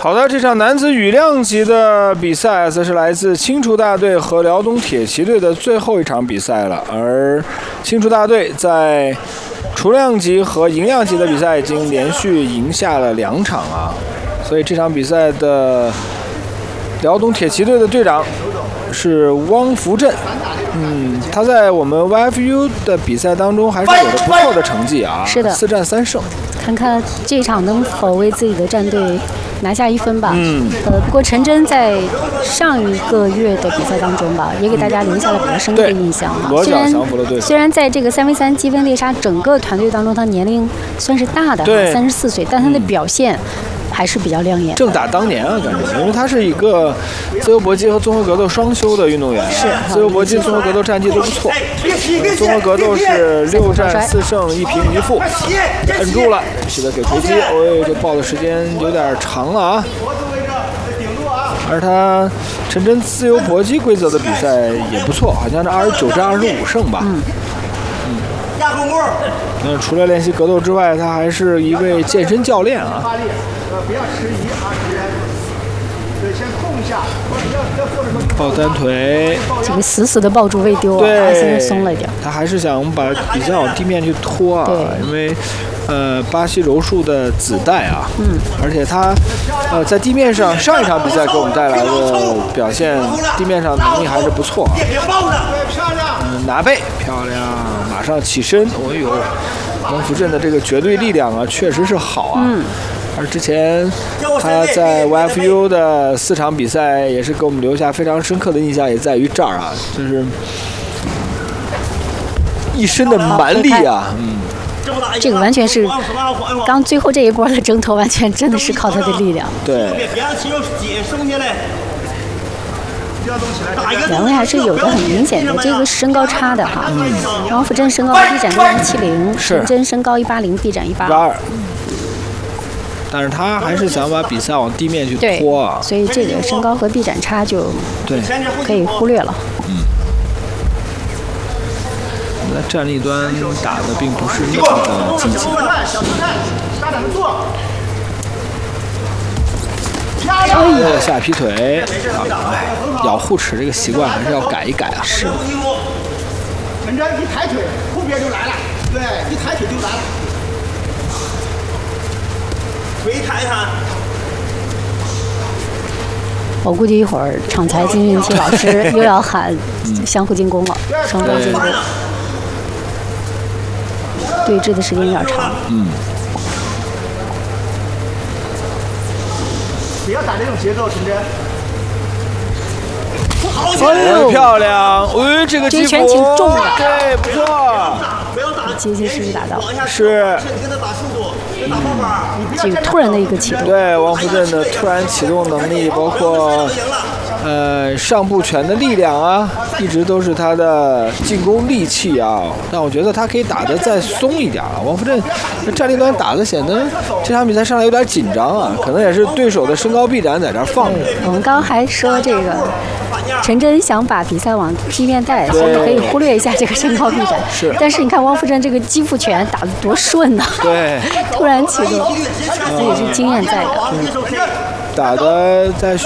好的，这场男子羽量级的比赛则是来自青厨大队和辽东铁骑队的最后一场比赛了。而青厨大队在雏量级和银量级的比赛已经连续赢下了2场啊，所以这场比赛的辽东铁骑队的队长是汪福振。他在我们 YFU 的比赛当中还是有着不错的成绩啊， 是的 ，4战3胜。 看看这场能否为自己的战队拿下1分吧。不过陈真在上一个月的比赛当中吧，也给大家留下了比较深刻的印象啊。虽然在这个3v3积分猎杀整个团队当中，他年龄算是大的，34岁，但他的表现还是比较亮眼， 正打当年啊，感觉，因为他是一个自由搏击和综合格斗双修的运动员， 是自由搏击、综合格斗战绩都不错。综合格斗是6战4胜1平1负，摁住了，记得给锤击。这抱的时间有点长了啊。而他陈真自由搏击规则的比赛也不错，好像是29战25胜吧。除了练习格斗之外，他还是一位健身教练啊。不要迟疑啊，对，先控一下，抱单腿， 这个死的抱住未丢啊，现在松了一点。 他还是想把比赛往地面去拖啊，因为巴西柔术的子代啊，而且他在地面上上一场比赛给我们带来的表现，地面上能力还是不错啊。拿背漂亮，马上起身，汪福振的这个绝对力量啊，确实是好啊。而之前他在 YFU 的4场比赛也是给我们留下非常深刻的印象，也在于这儿啊，就是一身的蛮力啊。 这个完全是刚最后这一波的挣脱，完全真的是靠他的力量。 对。 两位还是有着很明显的这个身高差的哈。汪福振身高臂展170，陈真身高180，臂展182。 但是他还是想把比赛往地面去拖啊， 所以这个身高和臂展差就可以忽略了。 在站立端打的并不是那么的积极。下劈腿，咬护齿这个习惯还是要改一改啊。 是。 陈真一抬腿，后边就来了，对，一抬腿就来了。腿抬他。 我估计一会儿场裁金运气老师又要喊相互进攻了，双方进攻。对峙的时间有点长。 不要打这种节奏，陈真。 漂亮！这个击拳挺重的， 对，不错。 结实实打到。 是。 这个突然的一个启动。 对，汪福振的突然启动能力，包括上步拳的力量啊，一直都是他的进攻利器啊。但我觉得他可以打得再松一点啊。汪福振站立端打得显得这场比赛上来有点紧张啊，可能也是对手的身高臂展在这儿放着。 我们刚刚还说这个陈真想把比赛往地面带，所以可以忽略一下这个身高臂展。 是。 但是你看汪福振这个击负拳打得多顺呐！ 对。 突然启动，这也是经验在的。 打得在。